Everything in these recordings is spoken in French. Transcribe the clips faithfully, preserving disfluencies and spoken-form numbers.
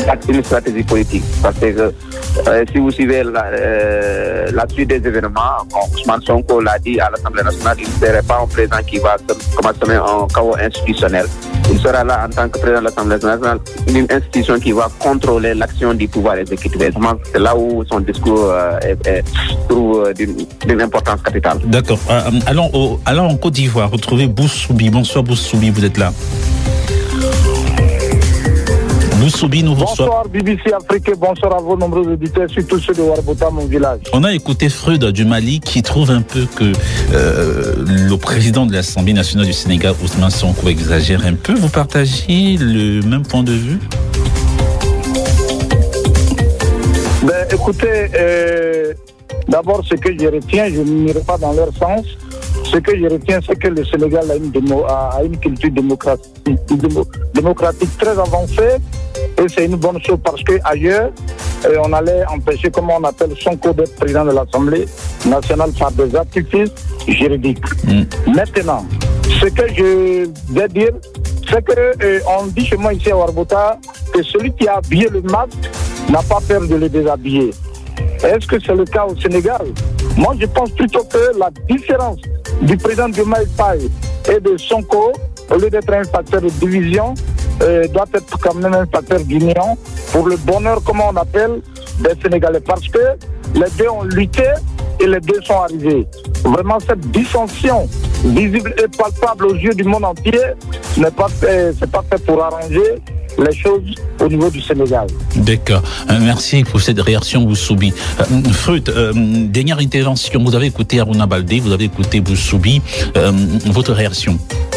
une stratégie politique. Parce que euh, si vous suivez la, euh, la suite des événements, Ousmane Sonko l'a dit à l'Assemblée nationale, il ne serait pas un président qui va commencer un chaos institutionnel. Il sera là en tant que président de l'Assemblée nationale, une institution qui va contrôler l'action du pouvoir exécutif. C'est là où son discours euh, est, est, trouve euh, d'une, d'une importance capitale. D'accord. Euh, allons, au, allons en Côte d'Ivoire, retrouver Boussoubi. Bonsoir Boussoubi, vous êtes là. Boussoubi, nous reçoit. Bonsoir B B C Afrique, bonsoir à vos nombreux auditeurs, surtout ceux de Ouarbouta, mon village. On a écouté Freud du Mali qui trouve un peu que euh, le président de l'Assemblée nationale du Sénégal, Ousmane Sonko, exagère un peu. Vous partagez le même point de vue? Ben, écoutez, euh, d'abord ce que je retiens, je n'irai pas dans leur sens. Ce que je retiens, c'est que le Sénégal a une, démo, a une culture démocratique, démocratique très avancée et c'est une bonne chose parce qu'ailleurs, on allait empêcher, comme on appelle Sonko, d'être président de l'Assemblée nationale par des artifices juridiques. Mm. Maintenant, ce que je vais dire, c'est qu'on euh, dit chez moi ici à Ouarbouta que celui qui a habillé le masque n'a pas peur de le déshabiller. Est-ce que c'est le cas au Sénégal? Moi, je pense plutôt que la différence du président Diomaye Faye et de Sonko, au lieu d'être un facteur de division, euh, doit être quand même un facteur d'union pour le bonheur, comme on appelle, des Sénégalais. Parce que les deux ont lutté et les deux sont arrivés. Vraiment, cette dissension visible et palpable aux yeux du monde entier n'est pas fait, c'est pas fait pour arranger les choses au niveau du Sénégal. D'accord. Euh, merci pour cette réaction, Boussoubi. Euh, Freud, euh, dernière intervention. Vous avez écouté Harouna Baldé, vous avez écouté Boussoubi. Euh, votre réaction?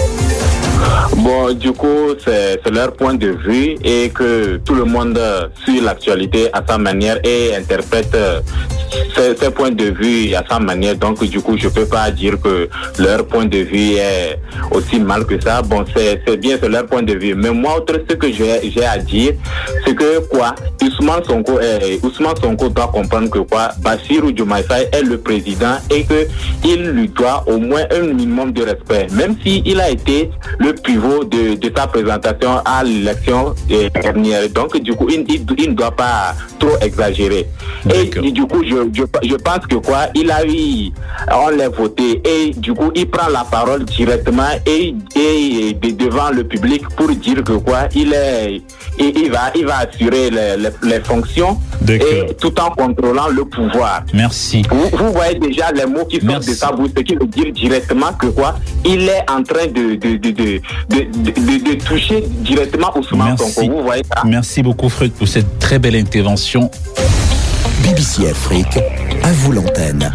Bon, du coup, c'est, c'est leur point de vue et que tout le monde suit l'actualité à sa manière et interprète ses, ses points de vue à sa manière. Donc, du coup, je peux pas dire que leur point de vue est aussi mal que ça. Bon, c'est, c'est bien, c'est leur point de vue. Mais moi, autre ce que j'ai, j'ai à dire, c'est que quoi, Ousmane Sonko, est, Ousmane Sonko doit comprendre que quoi, Bassirou Diomaye Faye est le président et que il lui doit au moins un minimum de respect. Même s'il a été le pivot de, de sa présentation à l'élection dernière. Donc, du coup, il, il, il ne doit pas trop exagérer. D'accord. Et du coup, je, je, je pense que quoi, il a eu, on l'a voté et du coup, il prend la parole directement et, et, et devant le public pour dire que quoi, il est, il, il va, il va assurer les, les, les fonctions. D'accord. Et tout en contrôlant le pouvoir. Merci. Vous, vous voyez déjà les mots qui sortent Merci. de sa bouche, ce qui veut dire directement que quoi, il est en train de, de, de, de, de, de, de, de toucher directement Ousmane Sonko. Vous voyez ça? Merci beaucoup, Freud, pour cette très belle intervention. B B C Afrique, à vous l'antenne.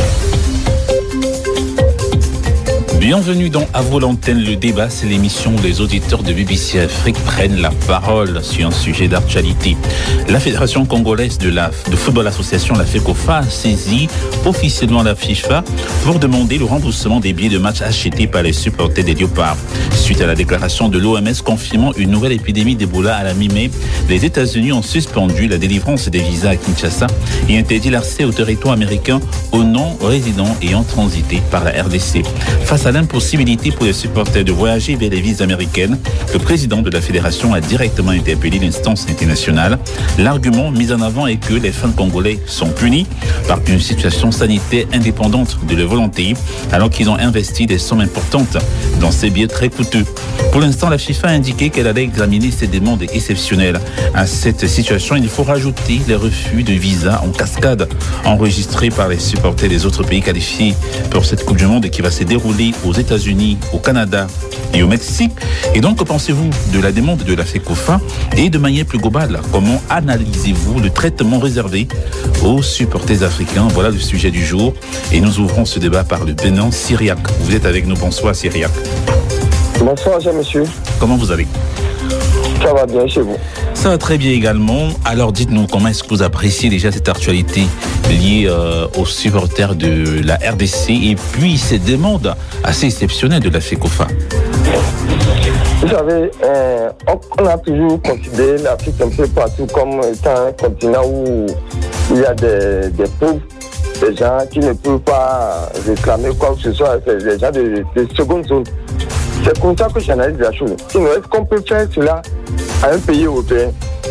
Bienvenue dans À vous l'antenne, le débat, c'est l'émission où les auditeurs de B B C Afrique prennent la parole sur un sujet d'actualité. La Fédération congolaise de, la, de football association, la FECOFA, a saisi officiellement la FIFA pour demander le remboursement des billets de match achetés par les supporters des Léopards. Suite à la déclaration de l'O M S confirmant une nouvelle épidémie d'Ebola à la mi-mai, les États-Unis ont suspendu la délivrance des visas à Kinshasa et interdit l'accès au territoire américain aux non-résidents ayant transité par la R D C. Face à l'impossibilité pour les supporters de voyager vers les villes américaines, le président de la fédération a directement interpellé l'instance internationale. L'argument mis en avant est que les fans congolais sont punis par une situation sanitaire indépendante de leur volonté, alors qu'ils ont investi des sommes importantes dans ces billets très coûteux. Pour l'instant, la FIFA a indiqué qu'elle allait examiner ces demandes exceptionnelles. À cette situation, il faut rajouter les refus de visa en cascade enregistrés par les supporters des autres pays qualifiés pour cette Coupe du Monde qui va se dérouler aux États-Unis, au Canada et au Mexique. Et donc, que pensez-vous de la demande de la FECOFA et de manière plus globale, comment analysez-vous le traitement réservé aux supporters africains? Voilà le sujet du jour et nous ouvrons ce débat par le Bénin. Syriac, vous êtes avec nous. Bonsoir Syriac. Bonsoir cher monsieur. Comment vous allez? Ça va bien chez vous? Ça va très bien également. Alors dites-nous, comment est-ce que vous appréciez déjà cette actualité liée euh, aux supporters de la R D C et puis ces demandes assez exceptionnelles de la FECOFA? Vous savez, euh, on a toujours considéré l'Afrique un peu partout comme étant un continent où il y a des, des pauvres, des gens qui ne peuvent pas réclamer quoi que ce soit, c'est des gens de, de seconde zone. C'est comme ça que j'analyse la chose. Sinon, est-ce qu'on peut faire cela à un pays européen?